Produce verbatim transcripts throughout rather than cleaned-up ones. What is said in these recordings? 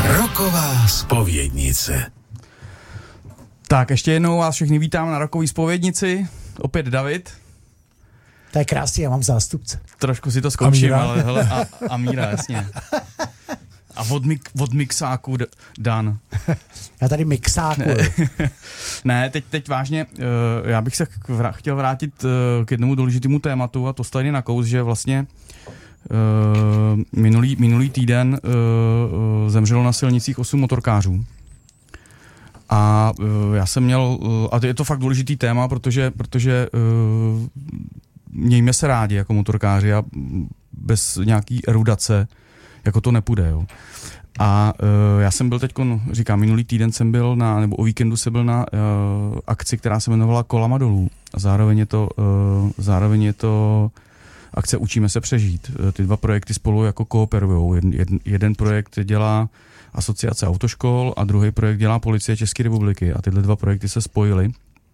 Rocková zpovědnice. Tak, ještě jednou vás všechny vítám na Rockové zpovědnici. Opět David. To je krásný, já mám zástupce. Trošku si to zkouším, ale hele, a, a Míra, jasně. A od, mik, od mixáku d- Dan. Já tady mixáku. Ne, ne teď, teď vážně, uh, já bych se vrá, chtěl vrátit uh, k jednomu důležitému tématu a to stejně na kous, že vlastně uh, minulý, minulý týden uh, zemřelo na silnicích osm motorkářů. A uh, já jsem měl, uh, a je to fakt důležitý téma, protože, protože uh, mějme se rádi jako motorkáři a bez nějaký erudace jako to nepůjde, jo. A uh, já jsem byl teď, říkám, minulý týden jsem byl na, nebo o víkendu jsem byl na uh, akci, která se jmenovala Kolama dolů. A zároveň je to, uh, zároveň je to akce Učíme se přežít. Uh, ty dva projekty spolu jako kooperujou. Jeden, jeden, jeden projekt dělá Asociace autoškol a druhý projekt dělá Policie České republiky. A tyhle dva projekty se spojily.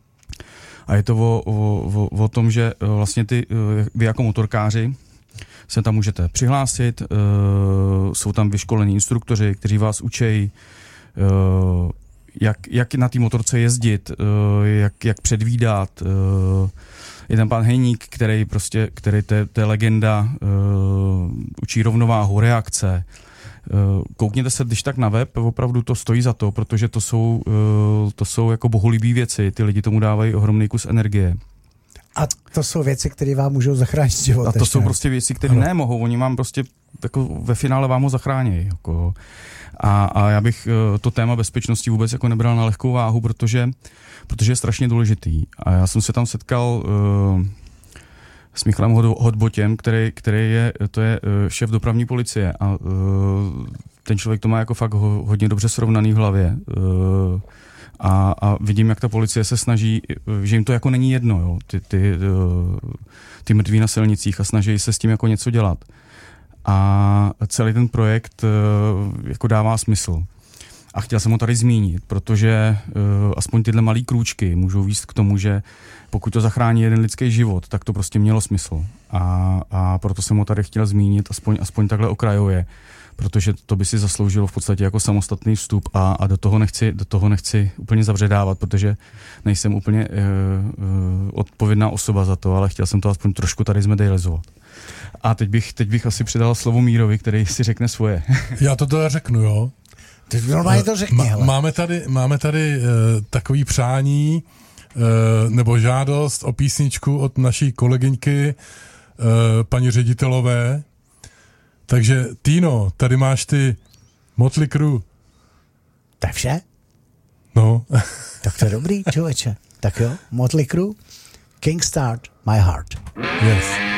A je to o, o, o, o tom, že uh, vlastně ty, uh, vy jako motorkáři se tam můžete přihlásit, uh, jsou tam vyškolení instruktoři, kteří vás učí, uh, jak, jak na té motorce jezdit, uh, jak, jak předvídat. Uh, je tam pan Hejník, který prostě, který to je legenda, uh, učí rovnováhu, reakce. Uh, koukněte se když tak na web, opravdu to stojí za to, protože to jsou, uh, to jsou jako bohulibý věci, ty lidi tomu dávají ohromný kus energie. A to jsou věci, které vám můžou zachránit život. A to ještě jsou prostě věci, které nemohou, oni vám prostě jako ve finále vám ho zachrání. Jako. A, a já bych to téma bezpečnosti vůbec jako nebral na lehkou váhu, protože, protože je strašně důležitý. A já jsem se tam setkal uh, s Michalem Hodbotěm, který, který je, to je uh, šéf dopravní policie a uh, ten člověk to má jako fakt ho, hodně dobře srovnaný v hlavě. Uh, A, a vidím, jak ta policie se snaží, že jim to jako není jedno, jo, ty, ty, ty mrtví na silnicích a snaží se s tím jako něco dělat. A celý ten projekt jako dává smysl. A chtěl jsem ho tady zmínit, protože aspoň tyhle malý krůčky můžou vést k tomu, že pokud to zachrání jeden lidský život, tak to prostě mělo smysl. A, a proto jsem ho tady chtěl zmínit, aspoň, aspoň takhle okrajově. Protože to by si zasloužilo v podstatě jako samostatný vstup a, a do toho nechci, do toho nechci úplně zavředávat, protože nejsem úplně uh, uh, odpovědná osoba za to, ale chtěl jsem to aspoň trošku tady zmedializovat. A teď bych, teď bych asi předal slovo Mírovi, který si řekne svoje. Já to teda řeknu, jo. Ty normálně to řekni, hele. Máme tady, máme tady uh, takový přání uh, nebo žádost o písničku od naší kolegyňky uh, paní ředitelové. Takže, Týno, tady máš ty Motley Crue. To je vše? No. Tak to je dobrý, člověče. Tak jo, Motley Crue, King Start, My Heart. Yes.